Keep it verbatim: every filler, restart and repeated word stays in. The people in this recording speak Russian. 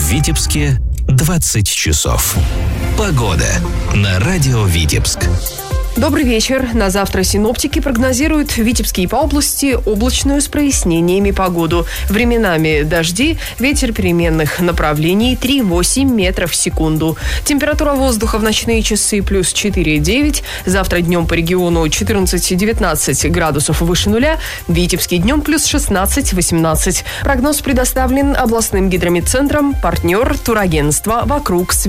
Витебске двадцать часов. Погода на радио Витебск. Добрый вечер. На завтра синоптики прогнозируют в Витебске и по области облачную с прояснениями погоду. Временами дожди, ветер переменных направлений три-восемь метров в секунду. Температура воздуха в ночные часы плюс четыре-девять. Завтра днем по региону четырнадцать-девятнадцать градусов выше нуля. В Витебске днем плюс шестнадцать-восемнадцать. Прогноз предоставлен областным гидрометцентром, партнер турагентства «Вокруг света».